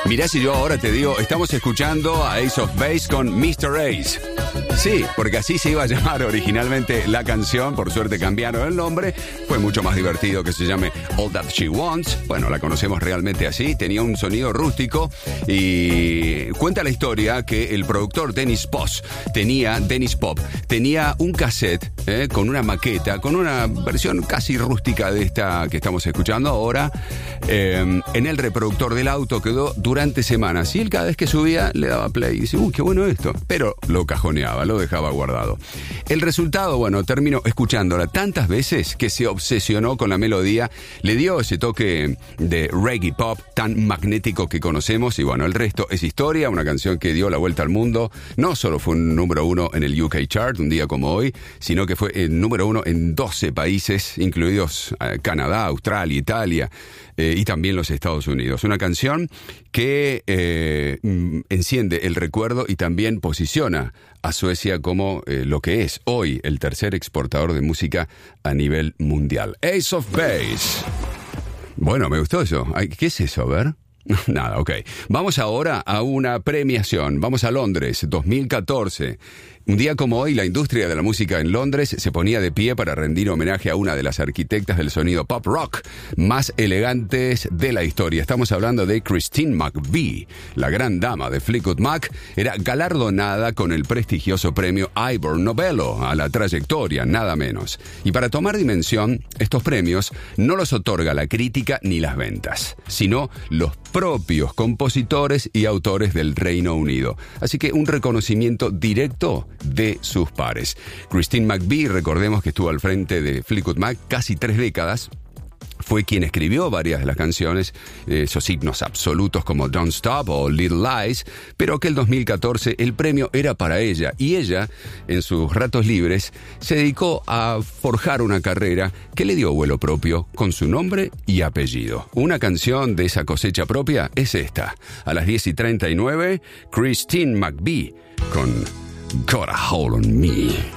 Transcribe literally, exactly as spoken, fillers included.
Mirá si yo ahora te digo, estamos escuchando a Ace of Base con mister Ace. Sí, porque así se iba a llamar originalmente la canción, por suerte cambiaron el nombre, fue mucho más divertido que se llame All That She Wants, bueno, la conocemos realmente así, tenía un sonido rústico y cuenta la historia que el productor Dennis Pop tenía, Dennis Pop, tenía un cassette eh, con una maqueta, con una versión casi rústica de esta que estamos escuchando ahora, eh, en el reproductor del auto quedó durante semanas y él cada vez que subía le daba play y dice, uy, qué bueno esto, pero lo cajoneaba, lo dejaba guardado. El resultado, bueno, terminó escuchándola tantas veces que se obsesionó con la melodía, le dio ese toque de reggae pop tan magnético que conocemos y bueno, el resto es historia, una canción que dio la vuelta al mundo, no solo fue un número uno en el U K Chart un día como hoy, sino que fue el número uno en doce países, incluidos eh, Canadá, Australia, Italia eh, y también los Estados Unidos. Una canción que eh, enciende el recuerdo y también posiciona a Suecia como eh, lo que es hoy el tercer exportador de música a nivel mundial. Ace of Base. Bueno, me gustó eso. Ay, ¿qué es eso? A ver. Nada, ok. Vamos ahora a una premiación. Vamos a Londres, dos mil catorce. Un día como hoy, la industria de la música en Londres se ponía de pie para rendir homenaje a una de las arquitectas del sonido pop rock más elegantes de la historia. Estamos hablando de Christine McVie. La gran dama de Fleetwood Mac era galardonada con el prestigioso premio Ivor Novello a la trayectoria, nada menos. Y para tomar dimensión, estos premios no los otorga la crítica ni las ventas, sino los propios compositores y autores del Reino Unido. Así que un reconocimiento directo de sus pares. Christine McVie, recordemos que estuvo al frente de Fleetwood Mac casi tres décadas. Fue quien escribió varias de las canciones, esos himnos absolutos como Don't Stop o Little Lies, pero que el dos mil catorce el premio era para ella y ella, en sus ratos libres, se dedicó a forjar una carrera que le dio vuelo propio con su nombre y apellido. Una canción de esa cosecha propia es esta. A las diez y treinta y nueve, Christine McVie con Got a Hold on Me.